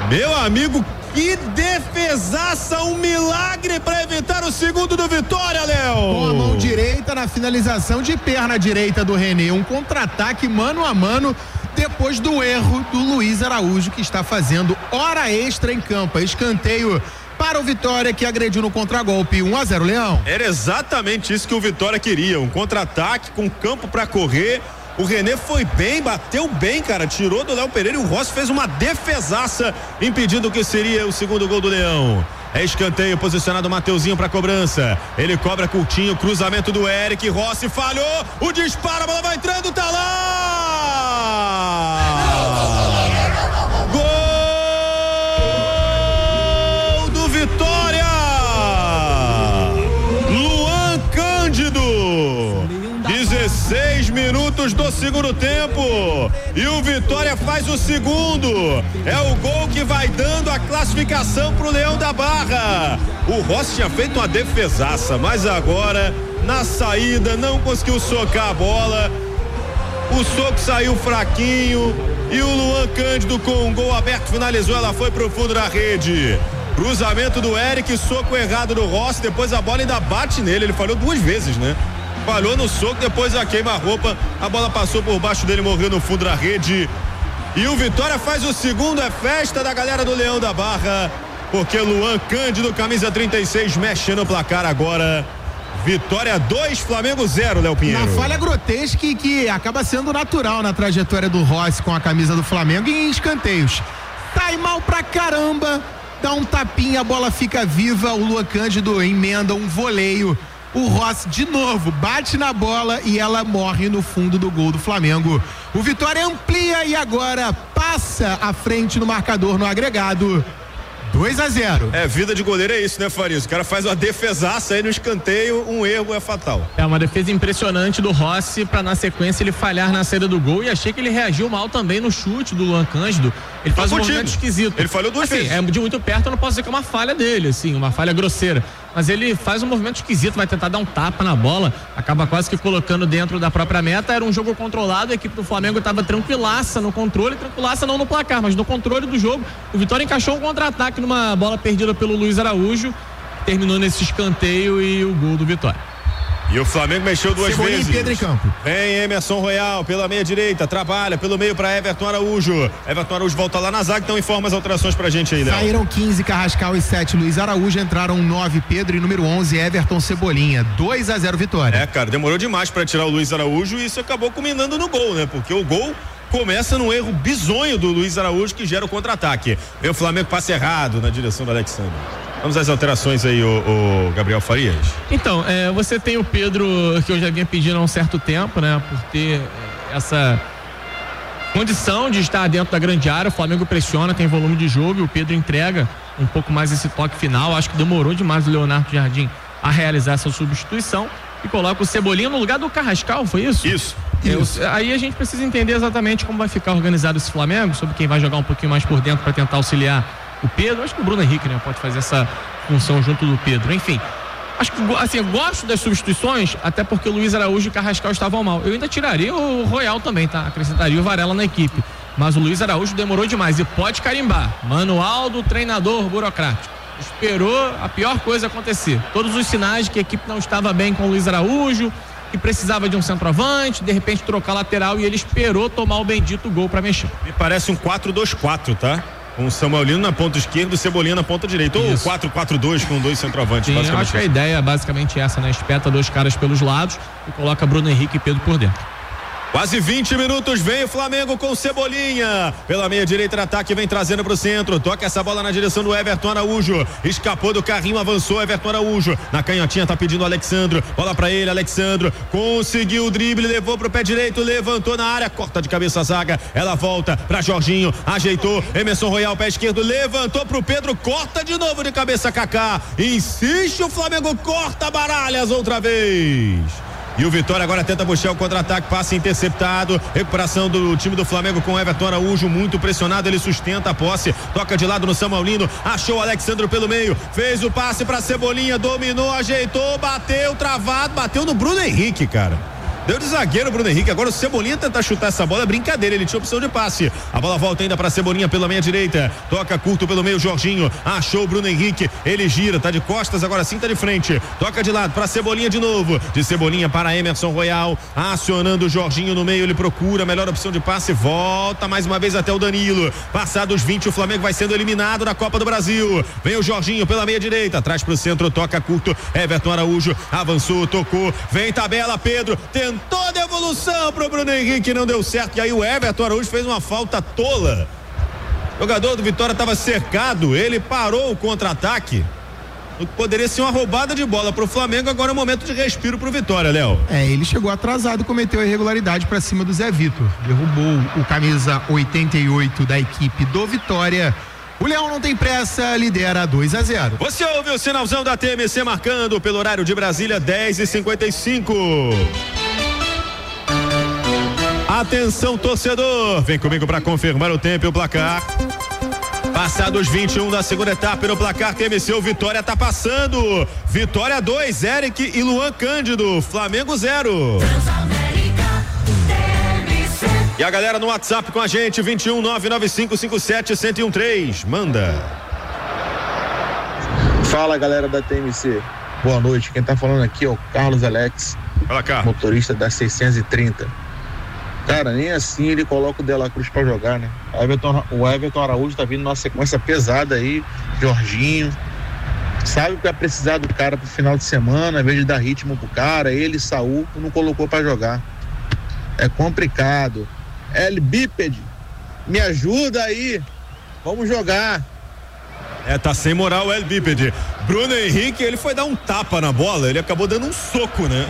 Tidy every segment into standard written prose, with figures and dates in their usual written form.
Meu amigo, que defesaça, um milagre para evitar o segundo do Vitória, Léo. Com a mão direita na finalização de perna direita do René, um contra-ataque mano a mano depois do erro do Luiz Araújo, que está fazendo hora extra em campo. Escanteio para o Vitória, que agrediu no contragolpe. 1-0, Leão. Era exatamente isso que o Vitória queria, um contra-ataque com campo para correr. O René foi bem, bateu bem, cara, tirou do Léo Pereira e o Rossi fez uma defesaça, impedindo o que seria o segundo gol do Leão. É escanteio, posicionado o Mateuzinho pra cobrança. Ele cobra curtinho, cruzamento do Eric, Rossi falhou, o disparo, a bola vai entrando, tá lá! Gol do Vitória! Luan Cândido! 16 minutos do segundo tempo e o Vitória faz o segundo. É o gol que vai dando a classificação pro Leão da Barra. O Rossi tinha feito uma defesaça, mas agora na saída não conseguiu socar a bola. O soco saiu fraquinho e o Luan Cândido, com um gol aberto, finalizou. Ela foi pro fundo da rede. Cruzamento do Eric, soco errado do Rossi, depois a bola ainda bate nele. Ele falhou 2 vezes, né? Falhou no soco, depois a queima-roupa, a bola passou por baixo dele, morreu no fundo da rede. E o Vitória faz o segundo, é festa da galera do Leão da Barra, porque Luan Cândido, camisa 36, mexe no placar agora. Vitória 2, Flamengo 0, Léo Pinheiro. Uma falha grotesca que acaba sendo natural na trajetória do Rossi com a camisa do Flamengo em escanteios. Sai mal pra caramba, dá um tapinha, a bola fica viva, o Luan Cândido emenda um voleio. O Rossi de novo bate na bola e ela morre no fundo do gol do Flamengo. O Vitória amplia e agora passa à frente no marcador no agregado. 2-0. É, vida de goleiro é isso, né, Farias? O cara faz uma defesaça aí no escanteio, um erro é fatal. É uma defesa impressionante do Rossi pra na sequência ele falhar na saída do gol, e achei que ele reagiu mal também no chute do Luan Cândido. Ele faz um movimento esquisito. Ele falhou 2 vezes. É de muito perto, eu não posso dizer que é uma falha dele, assim, uma falha grosseira. Mas ele faz um movimento esquisito, vai tentar dar um tapa na bola, acaba quase que colocando dentro da própria meta. Era um jogo controlado, a equipe do Flamengo estava tranquilaça no controle, tranquilaça não no placar, mas no controle do jogo. O Vitória encaixou um contra-ataque numa bola perdida pelo Luiz Araújo, terminou nesse escanteio e o gol do Vitória. E o Flamengo mexeu 2 vezes. Pedro em campo. Vem Emerson Royal pela meia direita, trabalha pelo meio para Everton Araújo. Everton Araújo volta lá na zaga, então informa as alterações pra gente aí, Léo. Saíram 15 Carrascal e 7 Luiz Araújo, entraram 9 Pedro e número 11 Everton Cebolinha. 2-0 Vitória. É, cara, demorou demais pra tirar o Luiz Araújo e isso acabou culminando no gol, né? Porque o gol começa num erro bizonho do Luiz Araújo que gera o contra-ataque. Vem o Flamengo, passa errado na direção do Alexandre. Vamos às alterações aí, o Gabriel Farias. Então, você tem o Pedro, que eu já vinha pedindo há um certo tempo, né? Por ter essa condição de estar dentro da grande área. O Flamengo pressiona, tem volume de jogo e o Pedro entrega um pouco mais esse toque final. Acho que demorou demais o Leonardo Jardim a realizar essa substituição e coloca o Cebolinha no lugar do Carrascal, foi isso? Isso. Aí a gente precisa entender exatamente como vai ficar organizado esse Flamengo, sobre quem vai jogar um pouquinho mais por dentro para tentar auxiliar o Pedro. Acho que o Bruno Henrique, né, pode fazer essa função junto do Pedro. Enfim, acho que, assim, eu gosto das substituições, até porque o Luiz Araújo e o Carrascal estavam mal. Eu ainda tiraria o Royal também, tá? Acrescentaria o Varela na equipe. Mas o Luiz Araújo demorou demais e pode carimbar. Manual do treinador burocrático. Esperou a pior coisa acontecer. Todos os sinais de que a equipe não estava bem com o Luiz Araújo, que precisava de um centroavante, de repente trocar lateral, e ele esperou tomar o bendito gol para mexer. Me parece um 4-2-4, tá? Com o Samuelino na ponta esquerda e o Cebolinha na ponta direita. Ou 4-4-2 com 2 centroavantes. Sim, eu acho que a ideia é basicamente essa, né? Espeta 2 caras pelos lados e coloca Bruno Henrique e Pedro por dentro. Quase 20 minutos, vem o Flamengo com Cebolinha. Pela meia direita no ataque, vem trazendo pro centro. Toca essa bola na direção do Everton Araújo. Escapou do carrinho, avançou Everton Araújo. Na canhotinha tá pedindo o Alexandro. Bola pra ele, Alexandro. Conseguiu o drible, levou pro pé direito, levantou na área, corta de cabeça a zaga. Ela volta pra Jorginho, ajeitou. Emerson Royal, pé esquerdo, levantou pro Pedro, corta de novo de cabeça Kaká. Insiste o Flamengo, corta Baralhas outra vez. E o Vitória agora tenta puxar o contra-ataque, passe interceptado, recuperação do time do Flamengo com Everton Araújo, muito pressionado, ele sustenta a posse, toca de lado no Samuelino, achou o Alexandro pelo meio, fez o passe pra Cebolinha, dominou, ajeitou, bateu, travado, bateu no Bruno Henrique, cara. Deu de zagueiro o Bruno Henrique. Agora o Cebolinha tentar chutar essa bola é brincadeira. Ele tinha opção de passe. A bola volta ainda para Cebolinha pela meia direita. Toca curto pelo meio, Jorginho. Achou o Bruno Henrique. Ele gira, tá de costas, agora sim tá de frente. Toca de lado para Cebolinha de novo. De Cebolinha para Emerson Royal. Acionando o Jorginho no meio. Ele procura a melhor opção de passe. Volta mais uma vez até o Danilo. Passados 20, o Flamengo vai sendo eliminado na Copa do Brasil. Vem o Jorginho pela meia direita. Atrás pro centro, toca curto. Everton Araújo avançou, tocou. Vem tabela, Pedro. Tentou devolução pro Bruno Henrique, não deu certo. E aí o Everton Araújo fez uma falta tola. O jogador do Vitória estava cercado. Ele parou o contra-ataque. Poderia ser uma roubada de bola pro Flamengo. Agora é um momento de respiro pro Vitória, Léo. Ele chegou atrasado e cometeu a irregularidade pra cima do Zé Vitor. Derrubou o camisa 88 da equipe do Vitória. O Leão não tem pressa, lidera 2-0. Você ouve o sinalzão da TMC marcando pelo horário de Brasília, 10h55. Atenção, torcedor, vem comigo para confirmar o tempo e o placar. Passados 21 da segunda etapa no placar TMC, o Vitória tá passando. Vitória 2, Eric e Luan Cândido. Flamengo 0. E a galera no WhatsApp com a gente, 21 99557 1013. Manda. Fala, galera da TMC. Boa noite. Quem tá falando aqui é o Carlos Alex. Fala, Carlos. Motorista da 630. Cara, nem assim ele coloca o De La Cruz pra jogar, né? O Everton Araújo tá vindo numa sequência pesada aí. Jorginho. Sabe que vai precisar do cara pro final de semana, ao invés de dar ritmo pro cara. Ele, Saúl, não colocou pra jogar. É complicado. El Bípede, me ajuda aí, vamos jogar. Tá sem moral o El Bípede. Bruno Henrique, ele foi dar um tapa na bola, ele acabou dando um soco, né?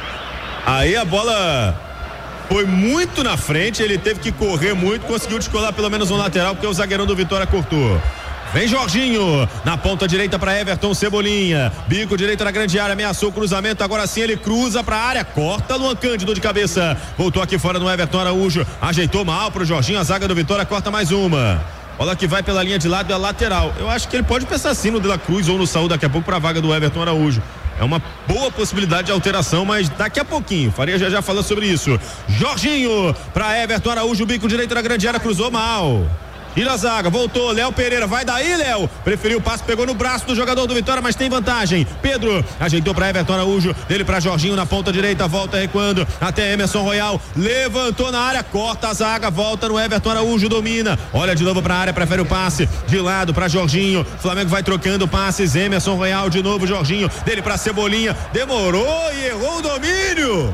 Aí a bola foi muito na frente, ele teve que correr muito, conseguiu descolar pelo menos um lateral, porque o zagueirão do Vitória cortou. Vem Jorginho, na ponta direita para Everton, Cebolinha, bico direito na grande área, ameaçou o cruzamento, agora sim ele cruza para a área, corta Luan Cândido de cabeça, voltou aqui fora no Everton Araújo, ajeitou mal pro Jorginho, a zaga do Vitória corta mais uma. Bola que vai pela linha de lado, é a lateral. Eu acho que ele pode pensar assim no De La Cruz ou no Saúl daqui a pouco para a vaga do Everton Araújo. É uma boa possibilidade de alteração, mas daqui a pouquinho, Faria já falou sobre isso. Jorginho para Everton Araújo, bico direito na grande área, cruzou mal. Tira a zaga, voltou, Léo Pereira, vai daí, Léo, preferiu o passe, pegou no braço do jogador do Vitória, mas tem vantagem. Pedro ajeitou para Everton Araújo, dele para Jorginho na ponta direita, volta recuando até Emerson Royal, levantou na área, corta a zaga, volta no Everton Araújo, domina, olha de novo para a área, prefere o passe de lado para Jorginho. Flamengo vai trocando passes, Emerson Royal de novo, Jorginho, dele para Cebolinha, demorou e errou o domínio.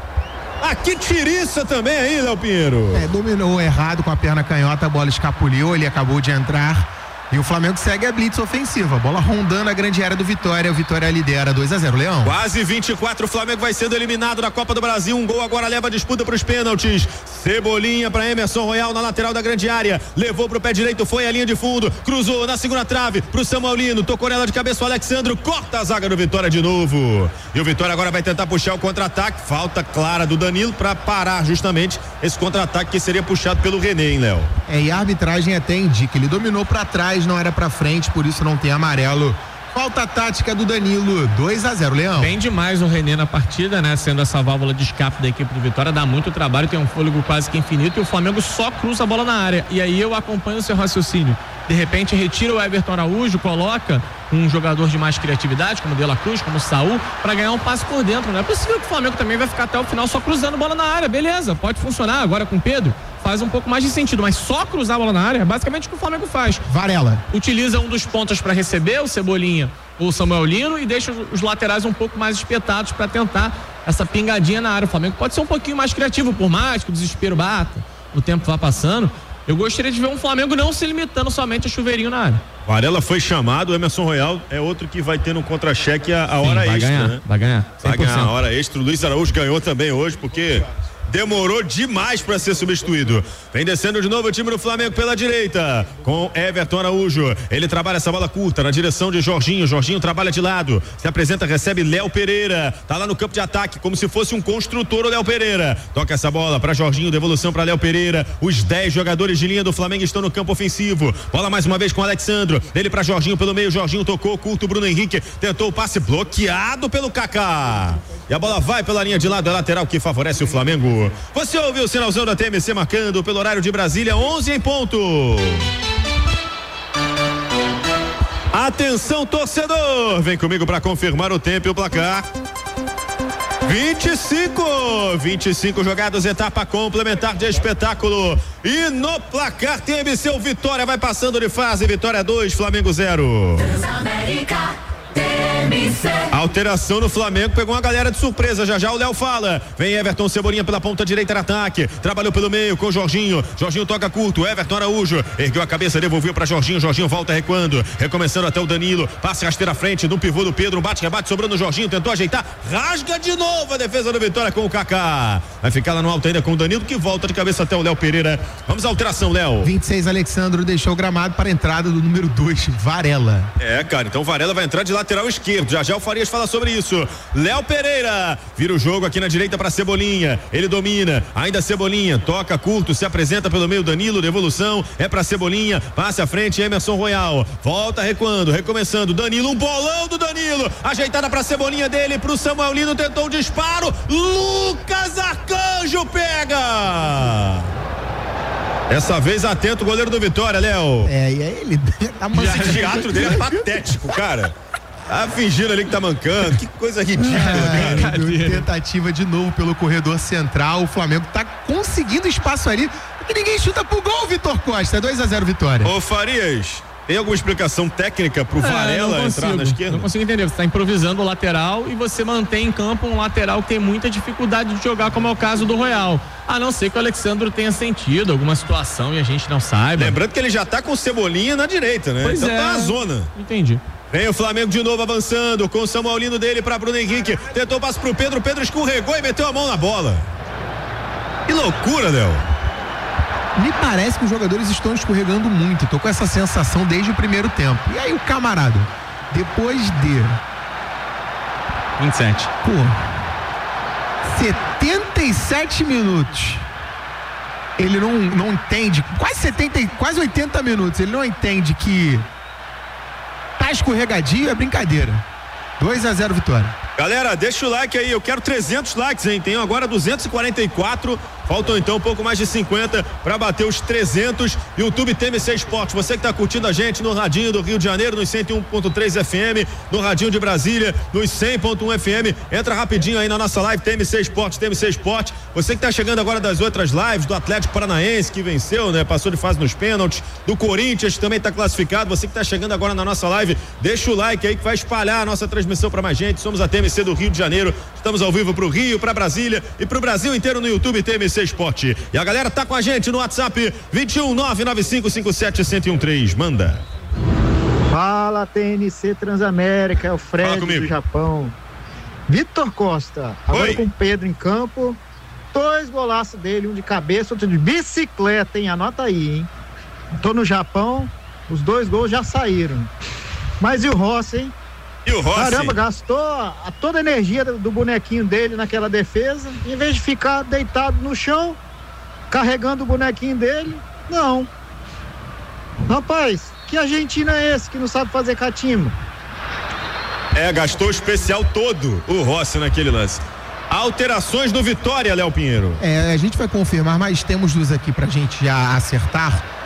Que tiriça também aí, Léo Pinheiro. Dominou errado com a perna canhota, a bola escapuliu, ele acabou de entrar. E o Flamengo segue a blitz ofensiva, bola rondando a grande área do Vitória, o Vitória lidera 2-0, Leão. Quase 24, o Flamengo vai sendo eliminado da Copa do Brasil, um gol agora leva a disputa para os pênaltis. Cebolinha para Emerson Royal na lateral da grande área, levou pro pé direito, foi a linha de fundo, cruzou na segunda trave pro Samuelino, tocou nela de cabeça o Alexandro, corta a zaga do Vitória de novo. E o Vitória agora vai tentar puxar o contra-ataque, falta clara do Danilo para parar justamente esse contra-ataque que seria puxado pelo René, hein, Léo? E a arbitragem até indica, ele dominou para trás, não era para frente, por isso não tem amarelo. Falta tática do Danilo, 2-0, Leão. Bem demais o René na partida, né? Sendo essa válvula de escape da equipe do Vitória, dá muito trabalho, tem um fôlego quase que infinito e o Flamengo só cruza a bola na área. E aí eu acompanho o seu raciocínio. De repente retira o Everton Araújo, coloca um jogador de mais criatividade, como o De La Cruz, como o Saúl, para ganhar um passe por dentro. Não é possível que o Flamengo também vai ficar até o final só cruzando bola na área. Beleza, pode funcionar agora com o Pedro. Faz um pouco mais de sentido, mas só cruzar a bola na área é basicamente o que o Flamengo faz. Varela utiliza um dos pontas para receber, o Cebolinha ou o Samuelino, e deixa os laterais um pouco mais espetados para tentar essa pingadinha na área. O Flamengo pode ser um pouquinho mais criativo, por mais que o desespero bata, o tempo vá passando. Eu gostaria de ver um Flamengo não se limitando somente a chuveirinho na área. Varela foi chamado, o Emerson Royal é outro que vai ter no contra-cheque a hora extra, ganhar, né? Vai ganhar. 100%. Vai ganhar a hora extra. O Luiz Araújo ganhou também hoje, porque demorou demais para ser substituído. Vem descendo de novo o time do Flamengo pela direita, com Everton Araújo. Ele trabalha essa bola curta na direção de Jorginho. Jorginho trabalha de lado, se apresenta, recebe Léo Pereira. Tá lá no campo de ataque, como se fosse um construtor o Léo Pereira. Toca essa bola para Jorginho, devolução para Léo Pereira. Os 10 jogadores de linha do Flamengo estão no campo ofensivo. Bola mais uma vez com Alexandro. Ele para Jorginho pelo meio. Jorginho tocou, curto Bruno Henrique. Tentou o passe bloqueado pelo Kaká. e a bola vai pela linha de lado, é lateral que favorece o Flamengo. Você ouviu o sinalzão da TMC marcando pelo horário de Brasília, 11 em ponto. Atenção, torcedor, vem comigo para confirmar o tempo e o placar. 25 jogadas, etapa complementar de espetáculo. E no placar TMC, o Vitória vai passando de fase. Vitória 2, Flamengo 0. Alteração no Flamengo, pegou uma galera de surpresa. Já o Léo fala. Vem Everton Cebolinha pela ponta direita no ataque. Trabalhou pelo meio com o Jorginho. Jorginho toca curto. Everton Araújo ergueu a cabeça, devolveu para Jorginho. Jorginho volta recuando. Recomeçando até o Danilo. Passe rasteira à frente no pivô do Pedro. Bate-rebate sobrando o Jorginho. Tentou ajeitar. Rasga de novo a defesa do Vitória com o Kaká. Vai ficar lá no alto ainda com o Danilo, que volta de cabeça até o Léo Pereira. Vamos à alteração, Léo. 26, Alexandro deixou o gramado para a entrada do número 2, Varela. Cara, então Varela vai entrar de lateral esquerdo. Já o Farias fala sobre isso. Léo Pereira vira o jogo aqui na direita para Cebolinha. Ele domina, ainda Cebolinha, toca curto, se apresenta pelo meio. Danilo, devolução, é para Cebolinha, passe à frente, Emerson Royal, volta recuando, recomeçando. Danilo, um bolão do Danilo, ajeitada para Cebolinha dele, pro Samuel Lino, tentou um disparo. Lucas Arcanjo pega. Dessa vez atento o goleiro do Vitória, Léo. E aí ele tá O teatro dele é patético, cara. Tá fingindo ali que tá mancando. Que coisa ridícula, cara. Tentativa de novo pelo corredor central. O Flamengo tá conseguindo espaço ali. Porque ninguém chuta pro gol, Vitor Costa. 2-0 Vitória. Ô Farias, tem alguma explicação técnica pro Varela entrar na esquerda? Não consigo entender. Você tá improvisando o lateral e você mantém em campo um lateral que tem muita dificuldade de jogar, como é o caso do Royal. A não ser que o Alexandro tenha sentido alguma situação e a gente não saiba. Lembrando que ele já tá com Cebolinha na direita, né? Pois então é. tá na zona. Entendi. Vem o Flamengo de novo avançando com o Samuel Lino dele para Bruno Henrique. Tentou o passe pro Pedro. Pedro escorregou e meteu a mão na bola. Que loucura, Léo. Me parece que os jogadores estão escorregando muito. Tô com essa sensação desde o primeiro tempo. E aí o camarada, depois de 27. 77 minutos, ele não entende, quase 80 minutos, ele não entende que tá escorregadio, é brincadeira. 2-0 Vitória. Galera, deixa o like aí, eu quero 300 likes, hein? Tenho agora 244, faltam então um pouco mais de 50 para bater os 300. YouTube TMC Esporte, você que tá curtindo a gente no radinho do Rio de Janeiro, nos 101.3 FM, no radinho de Brasília, nos 100.1 FM, entra rapidinho aí na nossa live TMC Esporte, TMC Esporte. Você que tá chegando agora das outras lives, do Atlético Paranaense, que venceu, né? Passou de fase nos pênaltis, do Corinthians, que também tá classificado. Você que tá chegando agora na nossa live, deixa o like aí que vai espalhar a nossa transmissão para mais gente. Somos a TMC do Rio de Janeiro, estamos ao vivo pro Rio, pra Brasília e pro Brasil inteiro no YouTube TMC Esporte. E a galera tá com a gente no WhatsApp 21995571013. Manda. Fala TNC Transamérica, é o Fred do Japão. Vitor Costa, agora Oi. com o Pedro em campo, 2 golaços dele, um de cabeça, outro de bicicleta, hein? Anota aí, hein? Tô no Japão, os 2 gols já saíram. Mas e o Rossi, hein? E o Rossi? Caramba, gastou toda a energia do bonequinho dele naquela defesa, em vez de ficar deitado no chão, carregando o bonequinho dele, não. Rapaz, que argentino é esse que não sabe fazer catimba? Gastou o especial todo o Rossi naquele lance. Alterações do Vitória, Léo Pinheiro. A gente vai confirmar, mas temos 2 aqui pra gente já acertar.